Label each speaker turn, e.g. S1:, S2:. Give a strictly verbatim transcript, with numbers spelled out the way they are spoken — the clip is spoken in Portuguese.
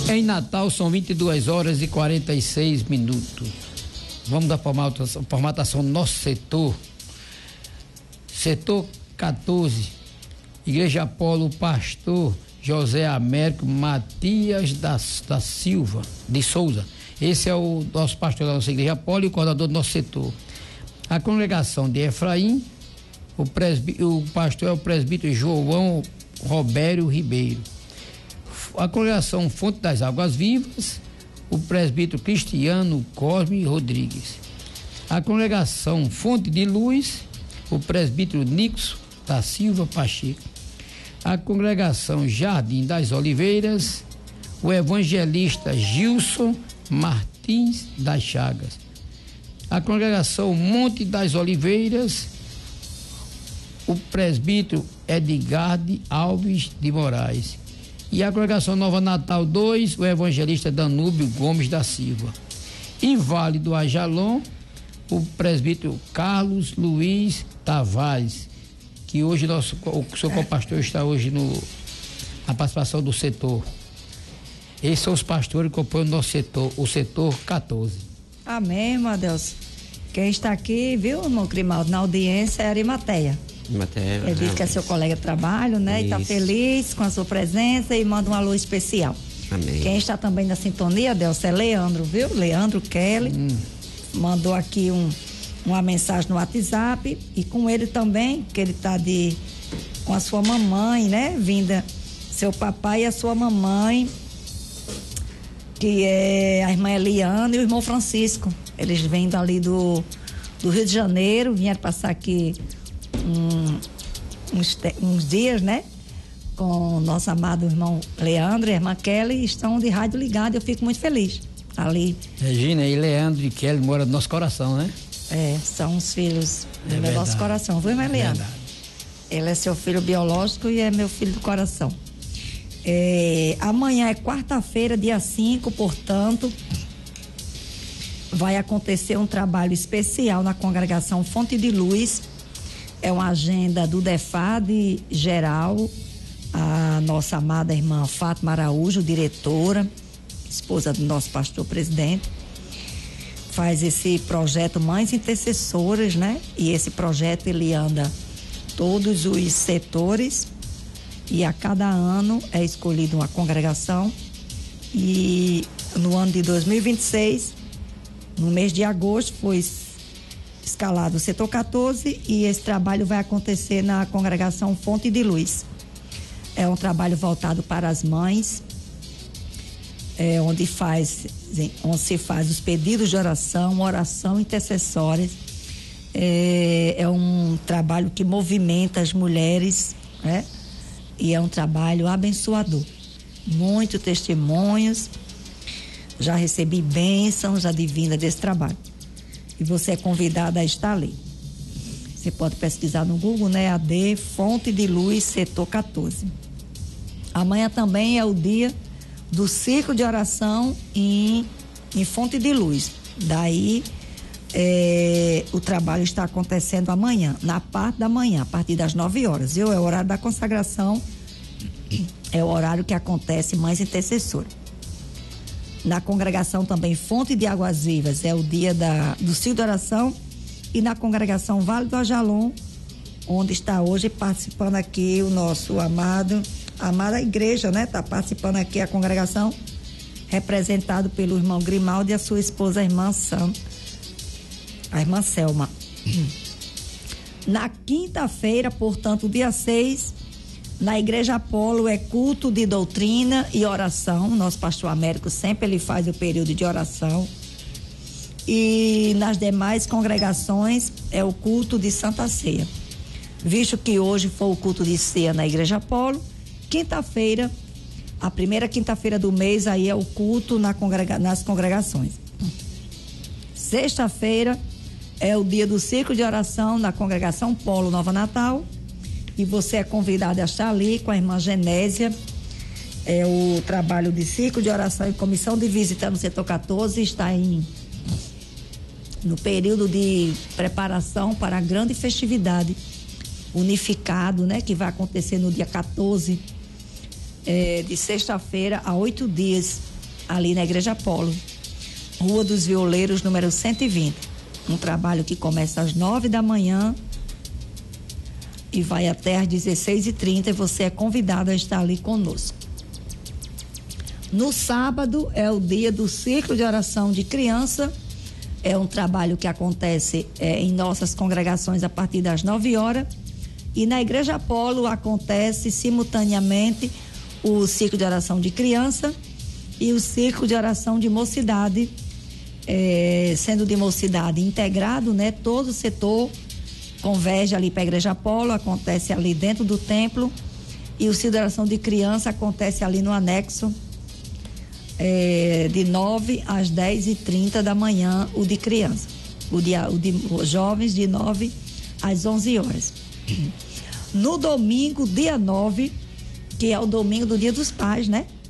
S1: Em Natal são vinte e duas horas e quarenta e seis minutos. Vamos dar formatação, formatação do nosso setor. Setor quatorze, Igreja Apolo, pastor José Américo Matias da, da Silva, de Souza. Esse é o nosso pastor da nossa Igreja Apolo e o coordenador do nosso setor. A congregação de Efraim, o, presbí, o pastor é o presbítero João Robério Ribeiro. A congregação Fonte das Águas Vivas, o presbítero Cristiano Cosme Rodrigues. A congregação Fonte de Luz, o presbítero Nixon da Silva Pacheco. A congregação Jardim das Oliveiras, o evangelista Gilson Martins das Chagas. A congregação Monte das Oliveiras, o presbítero Edgarde Alves de Moraes. E a congregação Nova Natal dois, o evangelista Danúbio Gomes da Silva. Em Vale do Ajalon, o presbítero Carlos Luiz Tavares, que hoje nosso, o seu co-pastor está hoje no, na participação do setor. Esses são os pastores que compõem o nosso setor, o setor quatorze.
S2: Amém, meu Deus. Quem está aqui, viu, irmão Grimaldo, na audiência é Arimateia.
S3: Arimateia.
S2: Ele disse que é seu colega de trabalho, né? Isso. E está feliz com a sua presença e manda um alô especial.
S3: Amém.
S2: Quem está também na sintonia, Deus, é Leandro, viu? Leandro Kelly. Hum. Mandou aqui um, uma mensagem no WhatsApp e com ele também, que ele está de com a sua mamãe, né? Vinda, seu papai e a sua mamãe, que é a irmã Eliana e o irmão Francisco. Eles vêm dali do, do Rio de Janeiro, vieram passar aqui um, uns, uns dias, né? Com o nosso amado irmão Leandro e a irmã Kelly, estão de rádio ligado, eu fico muito feliz ali.
S1: Regina, e Leandro e Kelly moram no nosso coração, né?
S2: É, são os filhos
S1: é
S2: do nosso coração, viu, irmã Leandro?
S1: Verdade.
S2: Ele é seu filho biológico e é meu filho do coração. É, amanhã é quarta-feira, dia cinco, portanto, vai acontecer um trabalho especial na congregação Fonte de Luz. É uma agenda do DEFAD geral, a nossa amada irmã Fátima Araújo, diretora, esposa do nosso pastor presidente, faz esse projeto Mães Intercessoras, né? E esse projeto ele anda todos os setores e a cada ano é escolhida uma congregação e no ano de dois mil e vinte e seis, no mês de agosto, foi escalado o setor quatorze e esse trabalho vai acontecer na congregação Fonte de Luz. É um trabalho voltado para as mães, é, onde, faz, onde se faz os pedidos de oração, oração intercessória. É, é um trabalho que movimenta as mulheres, né? E é um trabalho abençoador. Muitos testemunhos, já recebi bênçãos já divina desse trabalho. E você é convidada a estar ali. Você pode pesquisar no Google, né? A D Fonte de Luz, setor quatorze. Amanhã também é o dia do ciclo de oração em, em Fonte de Luz. Daí é, o trabalho está acontecendo amanhã, na parte da manhã, a partir das nove horas, viu? É o horário da consagração, é o horário que acontece mais intercessor. Na congregação também Fonte de Águas Vivas é o dia da, do ciclo de oração, e na congregação Vale do Ajalon, onde está hoje participando aqui o nosso amado, amada igreja, né? Está participando aqui a congregação, representado pelo irmão Grimaldo e a sua esposa, a irmã Sam, a irmã Selma. Na quinta-feira, portanto, dia seis, na Igreja Apolo é culto de doutrina e oração. Nosso pastor Américo sempre ele faz o período de oração. E nas demais congregações é o culto de Santa Ceia. Visto que hoje foi o culto de ceia na Igreja Apolo, quinta-feira, a primeira quinta-feira do mês, aí é o culto na congrega, nas congregações. Sexta-feira é o dia do ciclo de oração na congregação Polo Nova Natal. E você é convidado a estar ali com a irmã Genésia. É o trabalho de ciclo de oração e comissão de visita no setor quatorze está em no período de preparação para a grande festividade unificado, né? Que vai acontecer no dia quatorze, é, de sexta-feira a oito dias ali na Igreja Apolo, Rua dos Violeiros, número cento e vinte. Um trabalho que começa às nove da manhã e vai até às dezesseis e trinta, e você é convidado a estar ali conosco. No sábado é o dia do Círculo de Oração de Criança. É um trabalho que acontece é, em nossas congregações a partir das nove horas. E na Igreja Apolo acontece simultaneamente o Círculo de Oração de Criança e o Círculo de Oração de Mocidade, é, sendo de mocidade integrado, né? Todo o setor converge ali para a Igreja Apolo, acontece ali dentro do templo, e o Círculo de Oração de Criança acontece ali no anexo, é, de nove às dez e trinta da manhã, o de criança. O de, o de os jovens de nove às onze horas. No domingo, dia nove, que é o domingo do Dia dos Pais, né?